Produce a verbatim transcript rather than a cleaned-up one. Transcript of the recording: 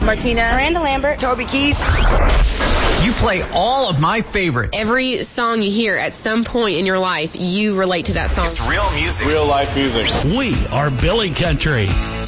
Martina. Miranda Lambert. Toby Keith. You play all of my favorites. Every song you hear at some point in your life, you relate to that song. It's real music. Real life music. We are Billy Country.